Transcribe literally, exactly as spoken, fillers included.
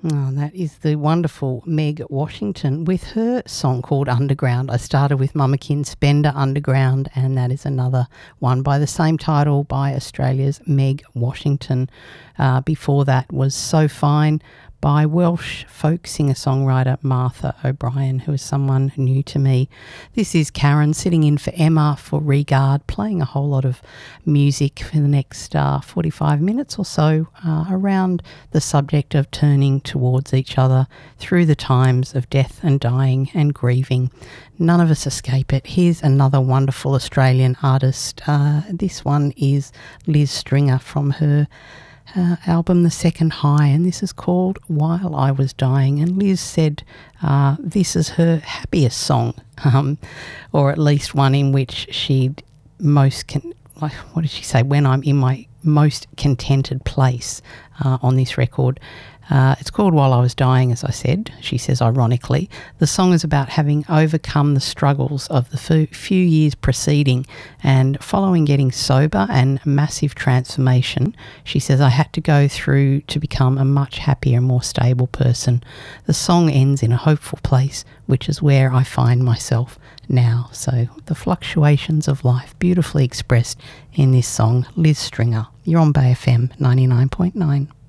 Oh, that is the wonderful Meg Washington with her song called Underground. I started with Mama Kin Spender Underground, and that is another one by the same title by Australia's Meg Washington. Uh, before that was So Fine by Welsh folk singer-songwriter Martha O'Brien, who is someone new to me. This is Karen sitting in for Emma for Regard, playing a whole lot of music for the next uh, forty-five minutes or so uh, around the subject of turning towards each other through the times of death and dying and grieving. None of us escape it. Here's another wonderful Australian artist. Uh, this one is Liz Stringer from her Uh, album The Second High, and this is called While I Was Dying. And Liz said uh, this is her happiest song, um, or at least one in which she'd most con- like, what did she say? When I'm in my most contented place uh, on this record. Uh, it's called While I Was Dying, as I said, she says ironically. The song is about having overcome the struggles of the f- few years preceding, and following getting sober and massive transformation, she says, I had to go through to become a much happier and more stable person. The song ends in a hopeful place, which is where I find myself now. So the fluctuations of life beautifully expressed in this song. Liz Stringer, you're on Bay F M ninety-nine point nine.